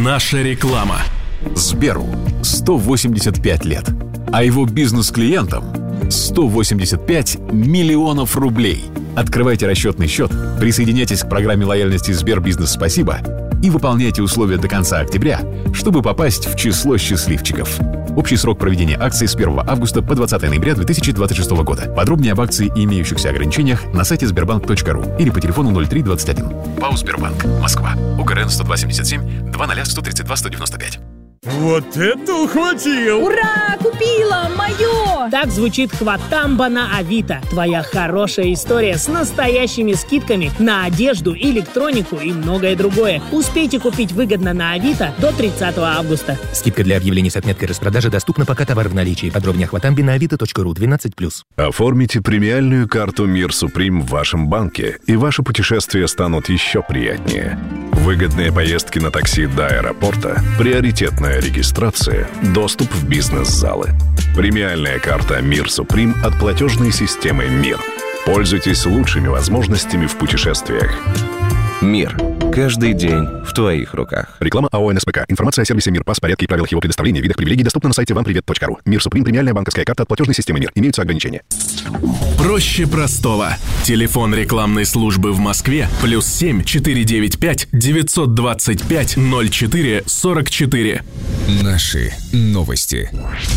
Наша реклама. Сберу 185 лет, а его бизнес-клиентам 185 миллионов рублей. Открывайте расчетный счет, присоединяйтесь к программе лояльности Сбербизнес «Спасибо» и выполняйте условия до конца октября, чтобы попасть в число счастливчиков. Общий срок проведения акции с 1 августа по 20 ноября 2026 года. Подробнее об акции и имеющихся ограничениях на сайте sberbank.ru или по телефону 0321. ПАО «Сбербанк», Москва. УКРН 10277 20 132 195. Вот это ухватил! Ура! Купила! Мое! Так звучит хватамба на Авито. Твоя хорошая история с настоящими скидками на одежду, электронику и многое другое. Успейте купить выгодно на Авито до 30 августа. Скидка для объявлений с отметкой распродажи доступна, пока товар в наличии. Подробнее о хватамбе на avito.ru 12+. Оформите премиальную карту «Мир Суприм» в вашем банке, и ваши путешествия станут еще приятнее. Выгодные поездки на такси до аэропорта, приоритетная регистрация, доступ в бизнес-залы. Премиальная карта «Мир Суприм» от платежной системы «Мир». Пользуйтесь лучшими возможностями в путешествиях. «Мир». Каждый день в твоих руках. Реклама АО «НСПК». Информация о сервисе «Мир», порядке и правилах его предоставления, видах привилегий доступна на сайте вампривет.ру. «Мир Суприм» — премиальная банковская карта от платежной системы «Мир». Имеются ограничения. Проще простого. Телефон рекламной службы в Москве +7 495 925 04 44. Наши новости.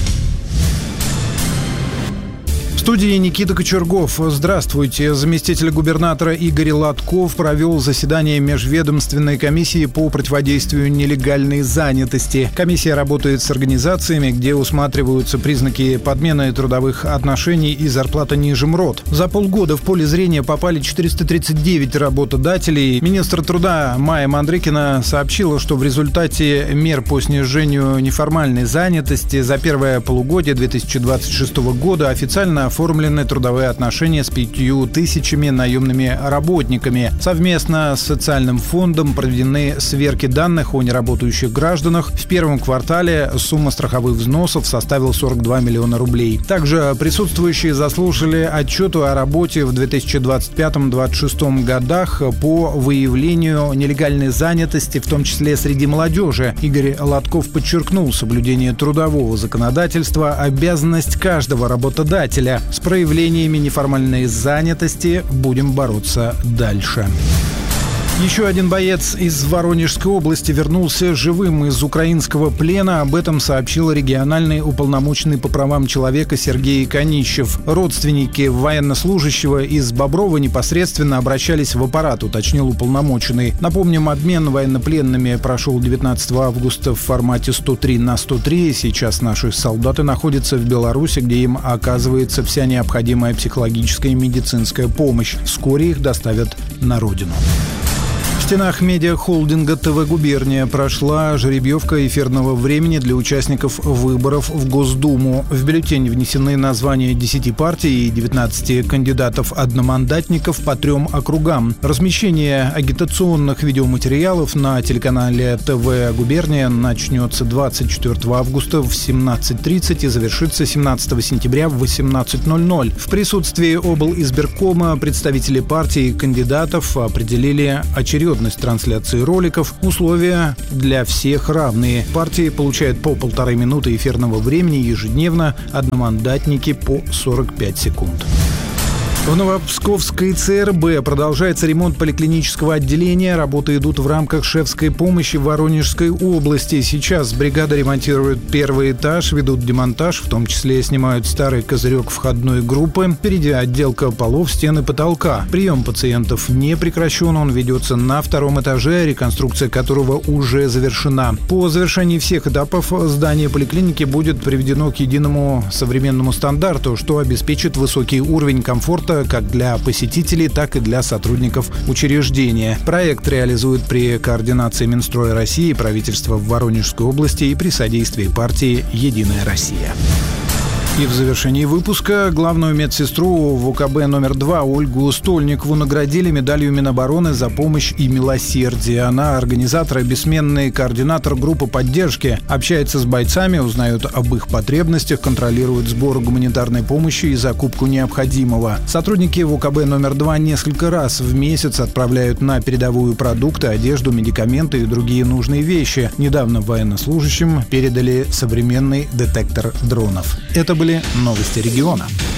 В студии Никита Кочергов. Здравствуйте. Заместитель губернатора Игорь Лотков провел заседание Межведомственной комиссии по противодействию нелегальной занятости. Комиссия работает с организациями, где усматриваются признаки подмены трудовых отношений и зарплата ниже МРОТ. За полгода в поле зрения попали 439 работодателей. Министр труда Майя Мандрыкина сообщила, что в результате мер по снижению неформальной занятости за первое полугодие 2026 года официально оформлены трудовые отношения с 5000 наемными работниками. Совместно с социальным фондом проведены сверки данных о неработающих гражданах. В первом квартале сумма страховых взносов составила 42 миллиона рублей. Также присутствующие заслушали отчеты о работе в 2025-2026 годах по выявлению нелегальной занятости, в том числе среди молодежи. Игорь Лотков подчеркнул, соблюдение трудового законодательства – обязанность каждого работодателя. С проявлениями неформальной занятости будем бороться дальше. Еще один боец из Воронежской области вернулся живым из украинского плена. Об этом сообщил региональный уполномоченный по правам человека Сергей Конищев. Родственники военнослужащего из Боброва непосредственно обращались в аппарат, уточнил уполномоченный. Напомним, обмен военнопленными прошел 19 августа в формате 103 на 103. Сейчас наши солдаты находятся в Беларуси, где им оказывается вся необходимая психологическая и медицинская помощь. Вскоре их доставят на родину. В стенах медиахолдинга ТВ «Губерния» прошла жеребьевка эфирного времени для участников выборов в Госдуму. В бюллетень внесены названия 10 партий и 19 кандидатов-одномандатников по 3 округам. Размещение агитационных видеоматериалов на телеканале ТВ «Губерния» начнется 24 августа в 17:30 и завершится 17 сентября в 18:00. В присутствии облизбиркома представители партий и кандидатов определили очередность трансляции роликов. Условия для всех равные. Партии получают по 1,5 минуты эфирного времени ежедневно, одномандатники по 45 секунд. В Новопсковской ЦРБ продолжается ремонт поликлинического отделения. Работы идут в рамках шефской помощи в Воронежской области. Сейчас бригада ремонтирует первый этаж, ведут демонтаж, в том числе снимают старый козырек входной группы. Впереди отделка полов, стен и потолка. Прием пациентов не прекращен, он ведется на 2-м этаже, реконструкция которого уже завершена. По завершении всех этапов здание поликлиники будет приведено к единому современному стандарту, что обеспечит высокий уровень комфорта как для посетителей, так и для сотрудников учреждения. Проект реализует при координации Минстроя России, правительства в Воронежской области и при содействии партии «Единая Россия». И в завершении выпуска главную медсестру ВКБ номер 2 Ольгу Стольникову наградили медалью Минобороны за помощь и милосердие. Она организатор и бессменный координатор группы поддержки, общается с бойцами, узнает об их потребностях, контролирует сбор гуманитарной помощи и закупку необходимого. Сотрудники ВКБ номер 2 несколько раз в месяц отправляют на передовую продукты, одежду, медикаменты и другие нужные вещи. Недавно военнослужащим передали современный детектор дронов. Это были новости региона.